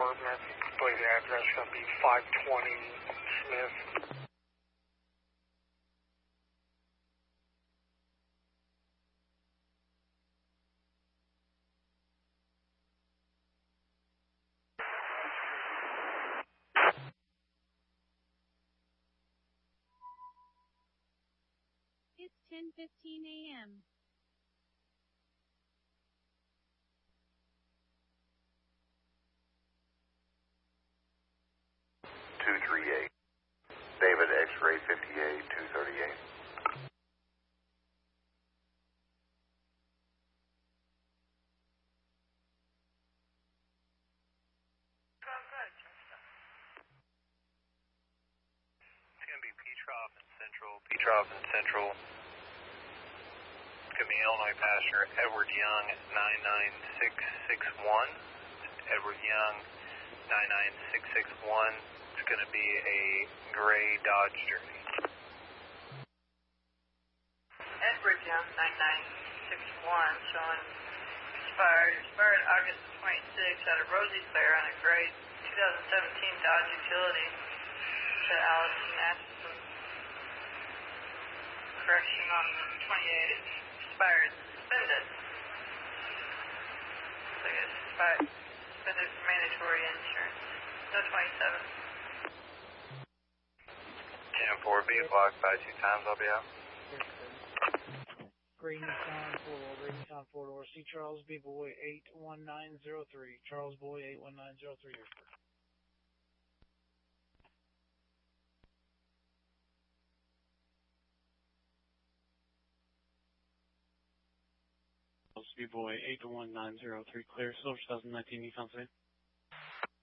apartment. I believe the address is going to be 520 Smith. It's 10:15 a.m. David X-ray 58 238. It's going to be Petrov and Central. It's going to be Illinois passenger Edward Young 99661. Edward Young 99661. It's going to be a gray Dodge Journey. Edward Young 9961 showing expired August 26 out of Rosie Fair on a gray 2017 Dodge Utility to Allison Atchison. Correction on the 28th, it's expired, suspended. So it's expired, suspended for mandatory insurance. No 27. 10-4, be blocked by 2 times, I'll be out. Green Nissan 4-door, C. Charles B. Boy 81903. Charles Boy 81903. Charles B. Boy 81903. Clear, Silver 2019 Nissan Sedan.